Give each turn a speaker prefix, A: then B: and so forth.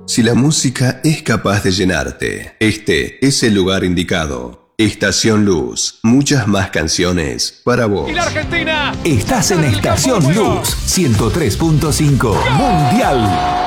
A: Si la música es capaz de llenarte, este es el lugar indicado. Estación Luz, muchas más canciones para vos.
B: ¡Y la Argentina!
C: Estás en Estación Luz 103.5 Mundial.